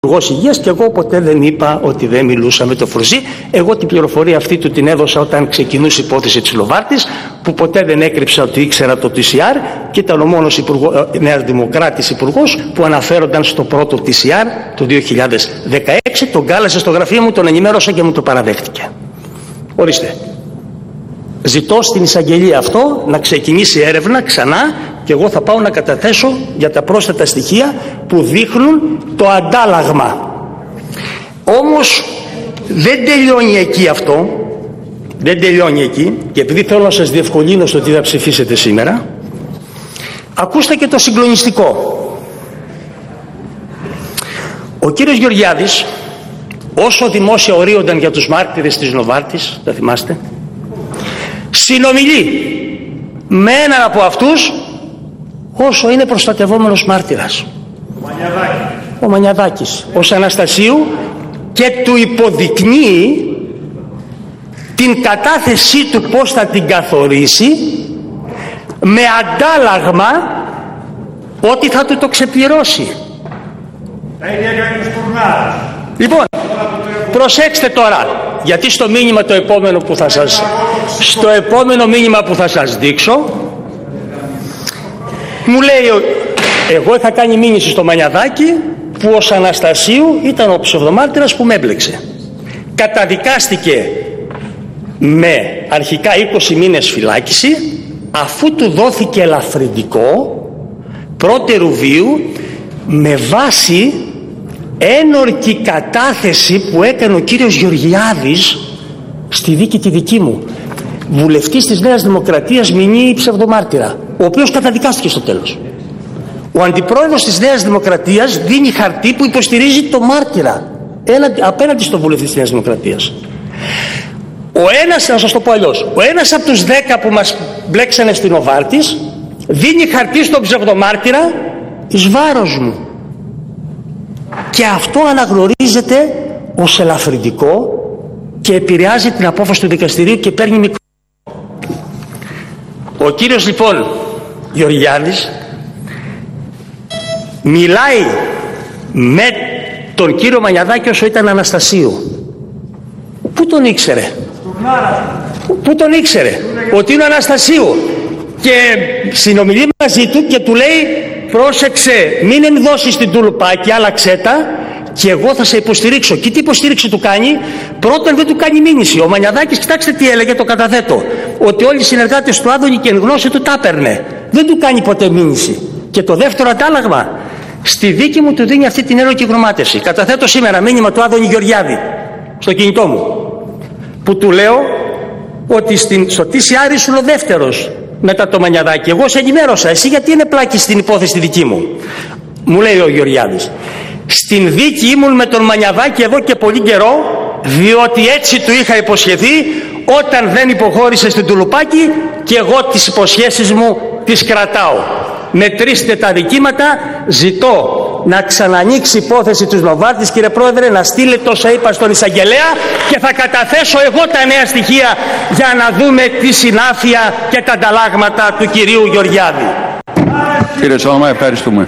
Υπουργός Υγείας, και εγώ ποτέ δεν είπα ότι δεν μιλούσα με το Φρουζή. Εγώ την πληροφορία αυτή του την έδωσα όταν ξεκινούσε η υπόθεση της Λοβάρτης, που ποτέ δεν έκρυψα ότι ήξερα το TCR και ήταν ο μόνος Νέας Δημοκράτης υπουργός που αναφέρονταν στο πρώτο TCR το 2016. Τον κάλεσε στο γραφείο μου, τον ενημέρωσα και μου το παραδέχτηκε. Ορίστε. Ζητώ στην εισαγγελία αυτό να ξεκινήσει έρευνα ξανά και εγώ θα πάω να καταθέσω για τα πρόσθετα στοιχεία που δείχνουν το αντάλλαγμα. Όμως δεν τελειώνει εκεί αυτό. Δεν τελειώνει εκεί, και επειδή θέλω να σας διευκολύνω στο τι θα ψηφίσετε σήμερα, ακούστε και το συγκλονιστικό. Ο κύριος Γεωργιάδης, όσο δημόσια ορίονταν για τους μάρτυρες της Νοβάρτης, τα θυμάστε, συνομιλεί με έναν από αυτούς όσο είναι προστατευόμενος μάρτυρας, ο Μανιαδάκης, ως Αναστασίου, και του υποδεικνύει την κατάθεσή του πώς θα την καθορίσει, με αντάλλαγμα ότι θα του το ξεπληρώσει. Λοιπόν, προσέξτε τώρα, γιατί στο μήνυμα το επόμενο που θα σας, στο επόμενο μήνυμα που θα σας δείξω, μου λέει, εγώ είχα κάνει μήνυση στο Μανιαδάκη που ως Αναστασίου ήταν ο ψευδομάρτυρας που με έμπλεξε. Καταδικάστηκε με αρχικά 20 μήνες φυλάκιση, αφού του δόθηκε ελαφρυντικό πρώτερου βίου με βάση ένορκη κατάθεση που έκανε ο κύριος Γεωργιάδης στη δίκη τη δική μου, βουλευτής της Νέας Δημοκρατίας, μηνύει ψευδομάρτυρα, ο οποίος καταδικάστηκε στο τέλος. Ο αντιπρόεδρος της Νέας Δημοκρατίας δίνει χαρτί που υποστηρίζει το μάρτυρα απέναντι στον βουλευτή της Νέας Δημοκρατίας. Ο ένας, να σας το πω αλλιώς, ο ένας από τους 10 που μας μπλέξανε στην Νοβάρτης δίνει χαρτί στον ψευδομάρτυρα εις βάρος μου. Και αυτό αναγνωρίζεται ως ελαφρυντικό και επηρεάζει την απόφαση του δικαστηρίου και παίρνει μικρό. Ο κύριος λοιπόν Γεωργιάδης μιλάει με τον κύριο Μανιαδάκη όσο ήταν Αναστασίου. Πού τον ήξερε? Πού τον ήξερε? Ότι είναι Αναστασίου. Και συνομιλεί μαζί του και του λέει, πρόσεξε, μην ενδώσεις την τουλουπάκι, άλλαξέ τα και εγώ θα σε υποστηρίξω. Και τι υποστήριξη του κάνει? Πρώτον, δεν του κάνει μήνυση. Ο Μανιαδάκης, κοιτάξτε τι έλεγε, το καταθέτω, ότι όλοι οι συνεργάτες του Άδωνη και εν γνώση του τα έπαιρνε. Δεν του κάνει ποτέ μήνυση. Και το δεύτερο αντάλλαγμα, στη δίκη μου του δίνει αυτή την ένορκη γνωμάτευση. Καταθέτω σήμερα μήνυμα του Άδωνη Γεωργιάδη στο κινητό μου, που του λέω ότι στο TCR ήσουν ο δεύτερος μετά το Μανιαδάκη. Εγώ σε ενημέρωσα, εσύ γιατί είναι πλάκη στην υπόθεση δική μου? Μου λέει ο Γεωργιάδης, στην δίκη ήμουν με τον Μανιαδάκη εδώ και πολύ καιρό, διότι έτσι του είχα υποσχεθεί όταν δεν υποχώρησε στην τουλουπάκι, και εγώ τις υποσχέσεις μου τις κρατάω. Μετρήστε τα δικήματα, ζητώ να ξανανοίξει η υπόθεση της Νοβάρτης, κύριε Πρόεδρε, να στείλετε όσα είπα στον εισαγγελέα και θα καταθέσω εγώ τα νέα στοιχεία για να δούμε τη συνάφεια και τα ανταλλάγματα του κυρίου Γεωργιάδη. Κύριε Σώμα, ευχαριστούμε.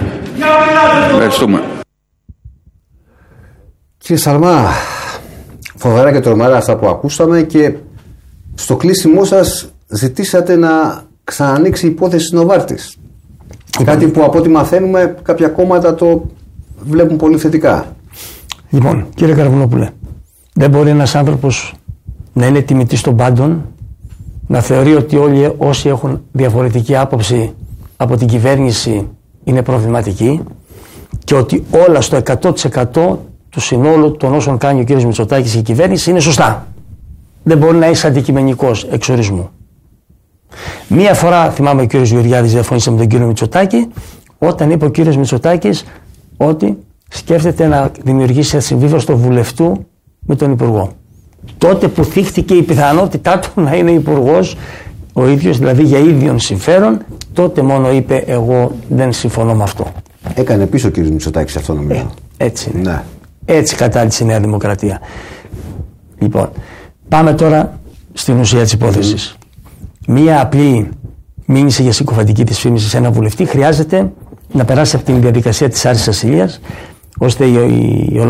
Κύριε Σαλμά, φοβερά και τρομερά αυτά που ακούσαμε, και στο κλείσιμό σας ζητήσατε να ξανανοίξει η υπόθεση της Νοβάρτης. Κάτι που από ό,τι μαθαίνουμε κάποια κόμματα το βλέπουν πολύ θετικά. Λοιπόν, κύριε Καρβουνόπουλε, δεν μπορεί ένας άνθρωπος να είναι τιμητής των πάντων, να θεωρεί ότι όλοι όσοι έχουν διαφορετική άποψη από την κυβέρνηση είναι προβληματικοί και ότι όλα στο 100% του συνόλου των όσων κάνει ο κύριος Μητσοτάκης και η κυβέρνηση είναι σωστά. Δεν μπορεί να είσαι αντικειμενικός εξορισμού. Μία φορά θυμάμαι ο κύριος Γεωργιάδης διαφώνησε με τον κύριο Μητσοτάκη όταν είπε ο κύριος Μητσοτάκης ότι σκέφτεται να δημιουργήσει ασυμβίβαστο βουλευτού με τον Υπουργό. Τότε που θύχτηκε η πιθανότητά του να είναι υπουργός ο ίδιος, δηλαδή για ίδιον συμφέρον, τότε μόνο είπε εγώ δεν συμφωνώ με αυτό. Έκανε πίσω ο κύριος Μητσοτάκης αυτό, νομίζω. Έτσι είναι. Ναι. Έτσι κατάληξε η Νέα Δημοκρατία. Λοιπόν, πάμε τώρα στην ουσία της υπόθεσης. Μία απλή μήνυση για συκοφαντική της φήμης σε ένα βουλευτή χρειάζεται να περάσει από την διαδικασία της άρσης ασυλίας, ώστε η